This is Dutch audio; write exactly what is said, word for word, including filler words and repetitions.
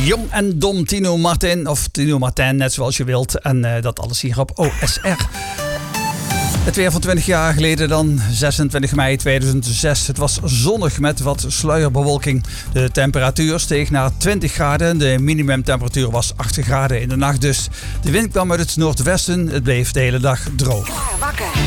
Jong en dom, Tino Martin, of Tino Martin, net zoals je wilt. En uh, dat alles hier op O S R. Het weer van twintig jaar geleden dan, zesentwintig mei tweeduizend zes. Het was zonnig met wat sluierbewolking. De temperatuur steeg naar twintig graden. De minimumtemperatuur was acht graden in de nacht dus. De wind kwam uit het noordwesten. Het bleef de hele dag droog. Klaar wakker.